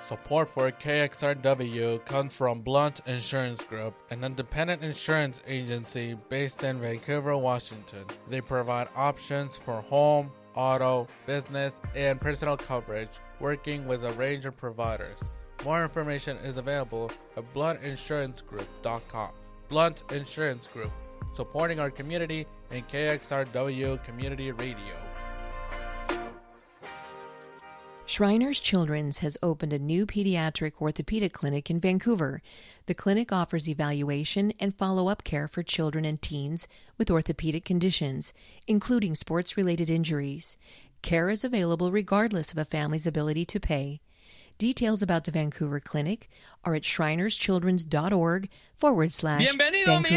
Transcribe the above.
Support for KXRW comes from Blunt Insurance Group, an independent insurance agency based in Vancouver, Washington. They provide options for home, auto, business, and personal coverage, working with a range of providers. More information is available at bluntinsurancegroup.com. Blunt Insurance Group, supporting our community and KXRW Community Radio. Shriners Children's has opened a new pediatric orthopedic clinic in Vancouver. The clinic offers evaluation and follow-up care for children and teens with orthopedic conditions, including sports-related injuries. Care is available regardless of a family's ability to pay. Details about the Vancouver clinic are at shrinerschildrens.org/Vancouver. Bienvenido, mi